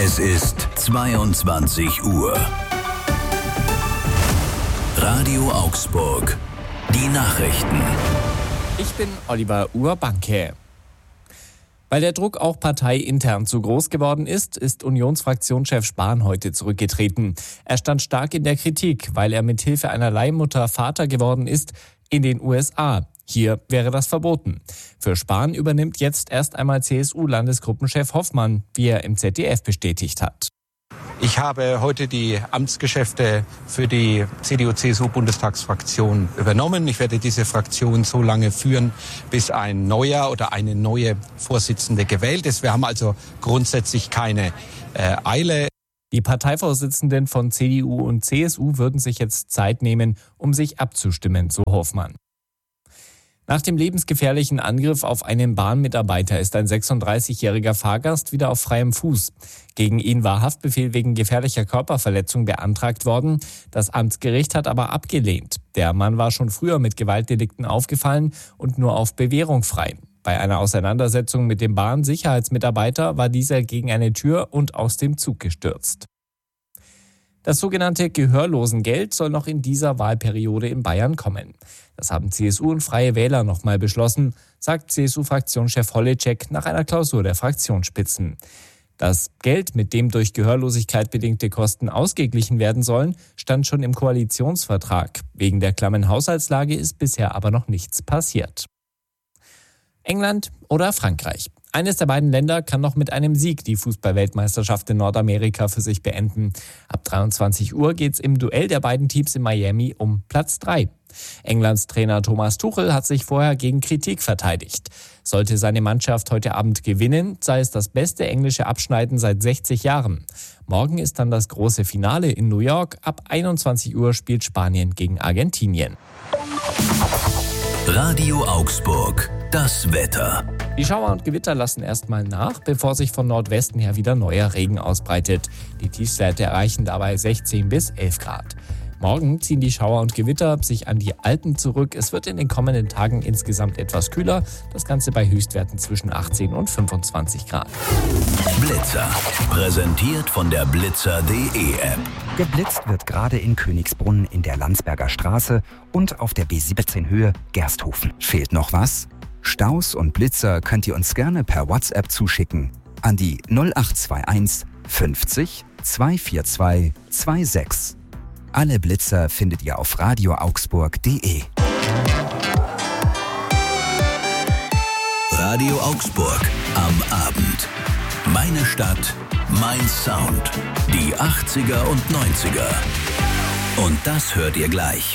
Es ist 22 Uhr. Radio Augsburg. Die Nachrichten. Ich bin Oliver Urbanke. Weil der Druck auch parteiintern zu groß geworden ist Unionsfraktionschef Spahn heute zurückgetreten. Er stand stark in der Kritik, weil er mit Hilfe einer Leihmutter Vater geworden ist in den USA. Hier wäre das verboten. Für Spahn übernimmt jetzt erst einmal CSU-Landesgruppenchef Hoffmann, wie er im ZDF bestätigt hat. Ich habe heute die Amtsgeschäfte für die CDU-CSU-Bundestagsfraktion übernommen. Ich werde diese Fraktion so lange führen, bis ein neuer oder eine neue Vorsitzende gewählt ist. Wir haben also grundsätzlich keine Eile. Die Parteivorsitzenden von CDU und CSU würden sich jetzt Zeit nehmen, um sich abzustimmen, so Hoffmann. Nach dem lebensgefährlichen Angriff auf einen Bahnmitarbeiter ist ein 36-jähriger Fahrgast wieder auf freiem Fuß. Gegen ihn war Haftbefehl wegen gefährlicher Körperverletzung beantragt worden. Das Amtsgericht hat aber abgelehnt. Der Mann war schon früher mit Gewaltdelikten aufgefallen und nur auf Bewährung frei. Bei einer Auseinandersetzung mit dem Bahnsicherheitsmitarbeiter war dieser gegen eine Tür und aus dem Zug gestürzt. Das sogenannte Gehörlosengeld soll noch in dieser Wahlperiode in Bayern kommen. Das haben CSU und Freie Wähler nochmal beschlossen, sagt CSU-Fraktionschef Holitschek nach einer Klausur der Fraktionsspitzen. Das Geld, mit dem durch Gehörlosigkeit bedingte Kosten ausgeglichen werden sollen, stand schon im Koalitionsvertrag. Wegen der klammen Haushaltslage ist bisher aber noch nichts passiert. England oder Frankreich? Eines der beiden Länder kann noch mit einem Sieg die Fußball-Weltmeisterschaft in Nordamerika für sich beenden. Ab 23 Uhr geht's im Duell der beiden Teams in Miami um Platz 3. Englands Trainer Thomas Tuchel hat sich vorher gegen Kritik verteidigt. Sollte seine Mannschaft heute Abend gewinnen, sei es das beste englische Abschneiden seit 60 Jahren. Morgen ist dann das große Finale in New York. Ab 21 Uhr spielt Spanien gegen Argentinien. Radio Augsburg. Das Wetter. Die Schauer und Gewitter lassen erstmal nach, bevor sich von Nordwesten her wieder neuer Regen ausbreitet. Die Tiefstwerte erreichen dabei 16 bis 11 Grad. Morgen ziehen die Schauer und Gewitter sich an die Alpen zurück. Es wird in den kommenden Tagen insgesamt etwas kühler. Das Ganze bei Höchstwerten zwischen 18 und 25 Grad. Blitzer. Präsentiert von der Blitzer.de App. Geblitzt wird gerade in Königsbrunn in der Landsberger Straße und auf der B17 Höhe Gersthofen. Fehlt noch was? Staus und Blitzer könnt ihr uns gerne per WhatsApp zuschicken an die 0821 50 242 26. Alle Blitzer findet ihr auf radioaugsburg.de. Radio Augsburg am Abend. Meine Stadt, mein Sound. Die 80er und 90er. Und das hört ihr gleich.